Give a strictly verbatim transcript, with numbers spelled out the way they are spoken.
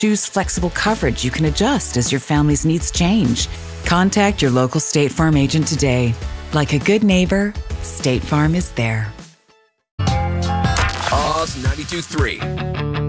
Choose flexible coverage you can adjust as your family's needs change. Contact your local State Farm agent today. Like a good neighbor, State Farm is there. Oz ninety-two point three.